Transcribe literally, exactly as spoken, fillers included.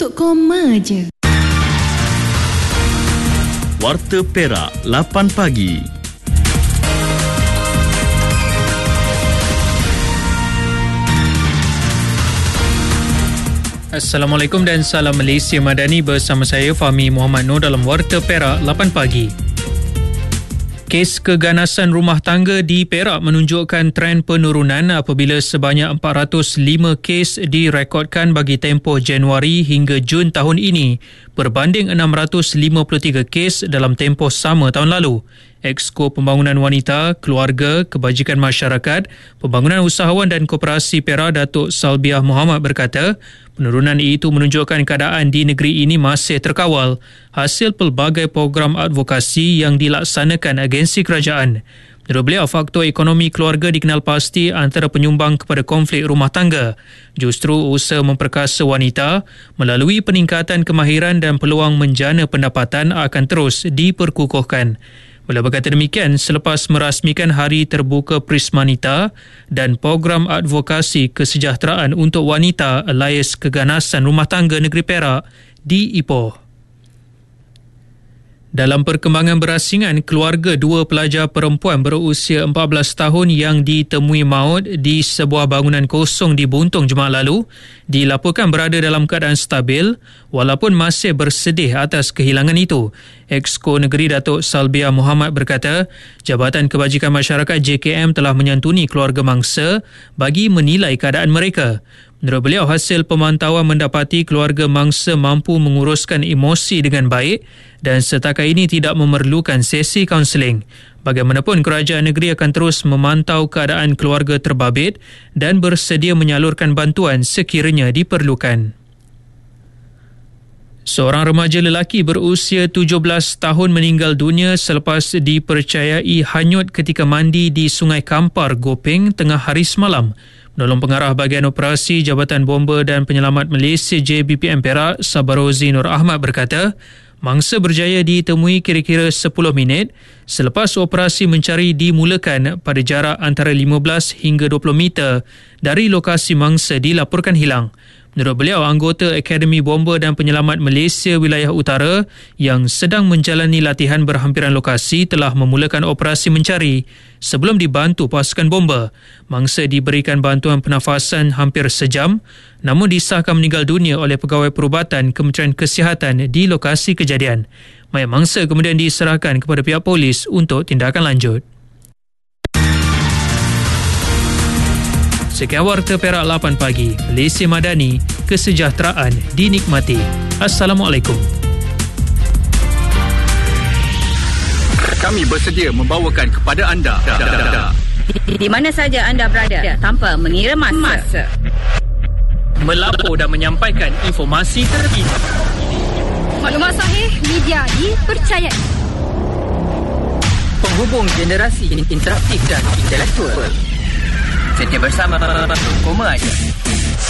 Untuk koma je. Warta Perak lapan pagi. Assalamualaikum dan salam Malaysia Madani, bersama saya Fahmi Muhammad Noor dalam Warta Perak lapan pagi. Kes keganasan rumah tangga di Perak menunjukkan tren penurunan apabila sebanyak empat ratus lima kes direkodkan bagi tempoh Januari hingga Jun tahun ini berbanding enam ratus lima puluh tiga kes dalam tempoh sama tahun lalu. Exco Pembangunan Wanita, Keluarga, Kebajikan Masyarakat, Pembangunan Usahawan dan Koperasi Perak Datuk Salbiah Muhammad berkata, penurunan itu menunjukkan keadaan di negeri ini masih terkawal hasil pelbagai program advokasi yang dilaksanakan agensi kerajaan. Menurut beliau, faktor ekonomi keluarga dikenal pasti antara penyumbang kepada konflik rumah tangga. Justru usaha memperkasa wanita melalui peningkatan kemahiran dan peluang menjana pendapatan akan terus diperkukuhkan. Beliau berkata demikian selepas merasmikan Hari Terbuka Prismanita dan program advokasi kesejahteraan untuk wanita Alliance Keganasan Rumah Tangga Negeri Perak di Ipoh. Dalam perkembangan berasingan, keluarga dua pelajar perempuan berusia empat belas tahun yang ditemui maut di sebuah bangunan kosong di Buntung Jumaat lalu dilaporkan berada dalam keadaan stabil walaupun masih bersedih atas kehilangan itu. Exco Negeri Datuk Salbiah Muhammad berkata, Jabatan Kebajikan Masyarakat J K M telah menyantuni keluarga mangsa bagi menilai keadaan mereka. Menurut beliau, hasil pemantauan mendapati keluarga mangsa mampu menguruskan emosi dengan baik dan setakat ini tidak memerlukan sesi kaunseling. Bagaimanapun, kerajaan negeri akan terus memantau keadaan keluarga terbabit dan bersedia menyalurkan bantuan sekiranya diperlukan. Seorang remaja lelaki berusia tujuh belas tahun meninggal dunia selepas dipercayai hanyut ketika mandi di Sungai Kampar, Gopeng tengah hari semalam. Penolong Pengarah Bahagian Operasi Jabatan Bomba dan Penyelamat Malaysia J B P M Perak, Sabarozi Nur Ahmad berkata, mangsa berjaya ditemui kira-kira sepuluh minit selepas operasi mencari dimulakan pada jarak antara lima belas hingga dua puluh meter dari lokasi mangsa dilaporkan hilang. Menurut beliau, anggota Akademi Bomba dan Penyelamat Malaysia Wilayah Utara yang sedang menjalani latihan berhampiran lokasi telah memulakan operasi mencari sebelum dibantu pasukan bomba. Mangsa diberikan bantuan pernafasan hampir sejam namun disahkan meninggal dunia oleh Pegawai Perubatan Kementerian Kesihatan di lokasi kejadian. Mayat mangsa kemudian diserahkan kepada pihak polis untuk tindakan lanjut. Sekian Warta Perak lapan pagi. Malaysia Madani, kesejahteraan dinikmati. Assalamualaikum. Kami bersedia membawakan kepada anda di mana saja anda berada tanpa mengira masa. Melapor dan menyampaikan informasi terkini. Maklumat sahih, media dipercayai. Penghubung generasi interaktif dan intelektual. Setia bersama, koma aja.